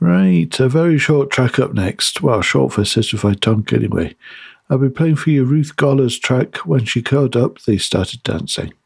Right, a very short track up next. Well, short for Certified Tonk anyway. I'll be playing for you Ruth Goller's track When She Curled Up, They Started Dancing.